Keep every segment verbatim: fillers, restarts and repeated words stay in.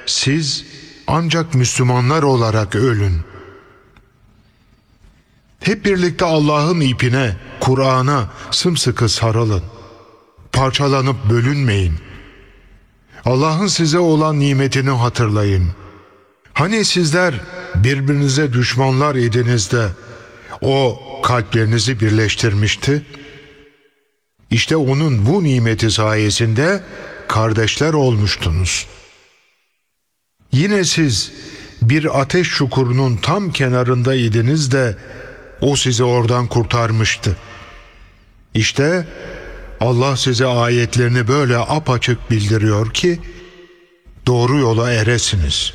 siz ancak Müslümanlar olarak ölün. Hep birlikte Allah'ın ipine, Kur'an'a sımsıkı sarılın. Parçalanıp bölünmeyin. Allah'ın size olan nimetini hatırlayın. Hani sizler birbirinize düşmanlar idiniz de o kalplerinizi birleştirmişti? İşte onun bu nimeti sayesinde kardeşler olmuştunuz. Yine siz bir ateş çukurunun tam kenarında idiniz de o sizi oradan kurtarmıştı. İşte Allah size ayetlerini böyle apaçık bildiriyor ki doğru yola eresiniz.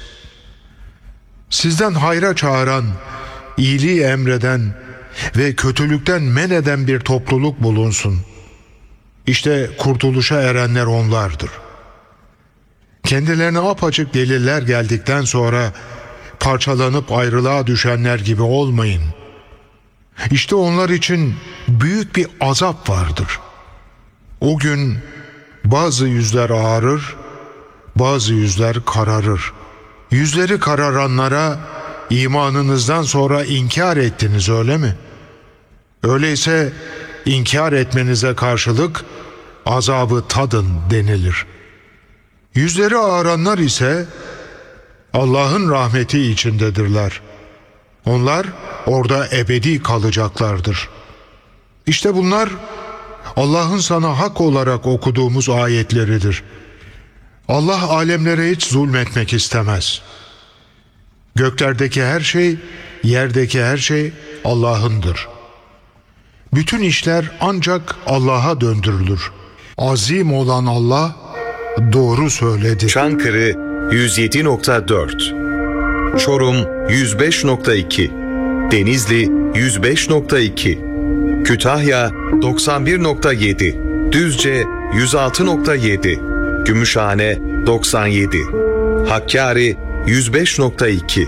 Sizden hayra çağıran, iyiliği emreden ve kötülükten men eden bir topluluk bulunsun. İşte kurtuluşa erenler onlardır. Kendilerine apaçık deliller geldikten sonra parçalanıp ayrılığa düşenler gibi olmayın. İşte onlar için büyük bir azap vardır. O gün bazı yüzler ağarır, bazı yüzler kararır. Yüzleri kararanlara imanınızdan sonra inkar ettiniz, öyle mi? Öyleyse inkar etmenize karşılık azabı tadın denilir. Yüzleri ağaranlar ise Allah'ın rahmeti içindedirler. Onlar orada ebedi kalacaklardır. İşte bunlar Allah'ın sana hak olarak okuduğumuz ayetleridir. Allah alemlere hiç zulmetmek istemez. Göklerdeki her şey, yerdeki her şey Allah'ındır. Bütün işler ancak Allah'a döndürülür. Azim olan Allah doğru söyledi. Çankırı yüz yedi nokta dört, Çorum yüz beş nokta iki, Denizli yüz beş nokta iki, Kütahya doksan bir nokta yedi, Düzce yüz altı nokta yedi, Gümüşhane doksan yedi, Hakkari yüz beş nokta iki.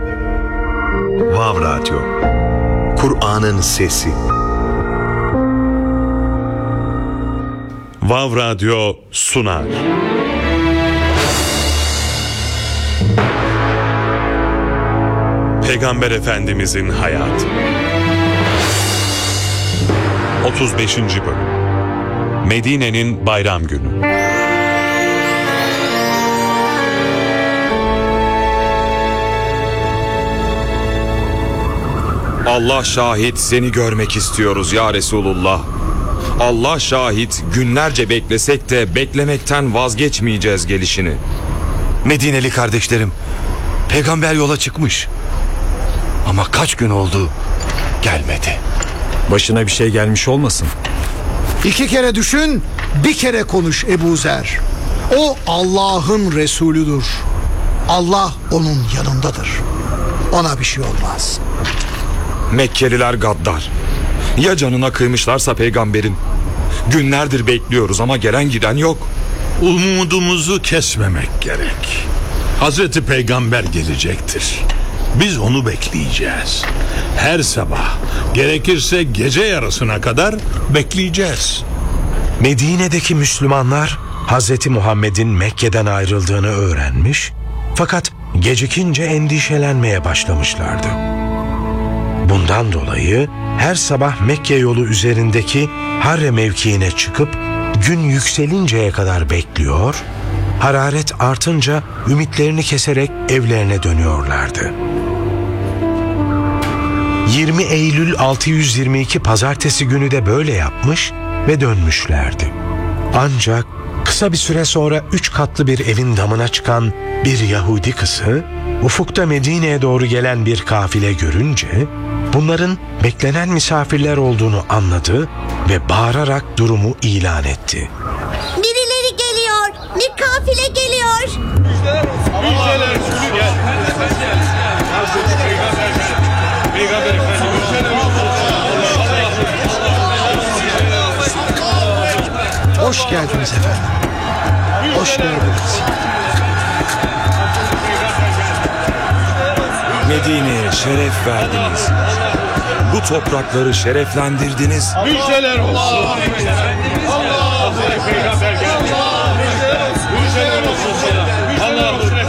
Vav Radyo, Kur'an'ın sesi. Vav Radyo sunar. Peygamber Efendimizin hayatı. otuz beşinci bölüm. Medine'nin bayram günü. Allah şahit, seni görmek istiyoruz ya Resulullah. Allah şahit, günlerce beklesek de beklemekten vazgeçmeyeceğiz gelişini. Medineli kardeşlerim, peygamber yola çıkmış. Ama kaç gün oldu gelmedi. Başına bir şey gelmiş olmasın? İki kere düşün, bir kere konuş Ebu Zer. O Allah'ın Resulüdür. Allah onun yanındadır. Ona bir şey olmaz. Mekkeliler gaddar. Ya canına kıymışlarsa peygamberin? Günlerdir bekliyoruz ama gelen giden yok. Umudumuzu kesmemek gerek. Hazreti Peygamber gelecektir. Biz onu bekleyeceğiz. Her sabah, gerekirse gece yarısına kadar bekleyeceğiz. Medine'deki Müslümanlar Hazreti Muhammed'in Mekke'den ayrıldığını öğrenmiş, fakat gecikince endişelenmeye başlamışlardı. Bundan dolayı her sabah Mekke yolu üzerindeki Harre mevkiine çıkıp gün yükselinceye kadar bekliyor, hararet artınca ümitlerini keserek evlerine dönüyorlardı. yirmi Eylül altı yüz yirmi iki Pazartesi günü de böyle yapmış ve dönmüşlerdi. Ancak kısa bir süre sonra üç katlı bir evin damına çıkan bir Yahudi kızı, ufukta Medine'ye doğru gelen bir kafile görünce bunların beklenen misafirler olduğunu anladı ve bağırarak durumu ilan etti. Birileri geliyor, bir kafile geliyor. Müjdeler olsun. Müjdeler olsun. Gel. Peygamber Efendimiz. Hoş geldiniz efendim. Hoş geldiniz. Medine'ye şeref verdiniz. Bu toprakları şereflendirdiniz. Müjdeler olsun. Allah Peygamber geldi. Müjdeler olsun.